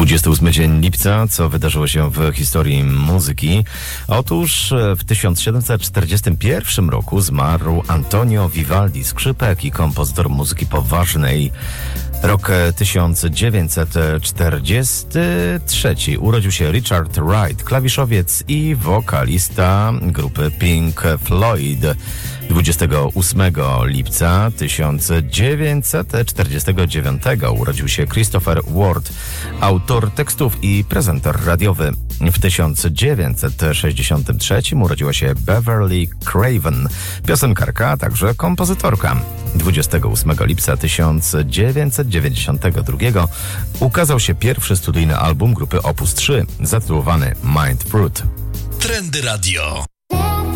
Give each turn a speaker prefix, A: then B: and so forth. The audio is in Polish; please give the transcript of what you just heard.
A: 28 dzień lipca. Co wydarzyło się w historii muzyki? Otóż w 1741 roku zmarł Antonio Vivaldi, skrzypek i kompozytor muzyki poważnej. Rok 1943. Urodził się Richard Wright, klawiszowiec i wokalista grupy Pink Floyd. 28 lipca 1949 urodził się Christopher Ward, autor tekstów i prezenter radiowy. W 1963 urodziła się Beverly Craven, piosenkarka, a także kompozytorka. 28 lipca 1992 ukazał się pierwszy studyjny album grupy Opus 3, zatytułowany Mind Fruit.
B: Trendy Radio.